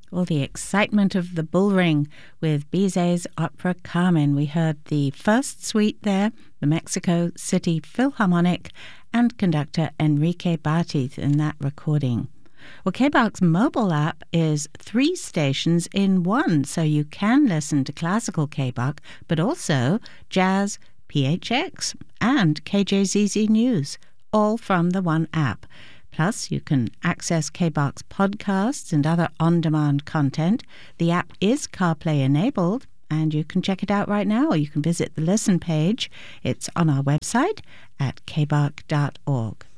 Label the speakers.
Speaker 1: All the excitement of the Bullring with Bizet's opera Carmen. We heard the first suite there, the Mexico City Philharmonic, and conductor Enrique Barthez in that recording. Well, KBOX mobile app is 3 stations in one, so you can listen to classical KBOX, but also jazz, PHX, and KJZZ News, all from the one app. Plus, you can access KBOX podcasts and other on-demand content. The app is CarPlay enabled, and you can check it out right now, or you can visit the listen page. It's on our website at kbok.org.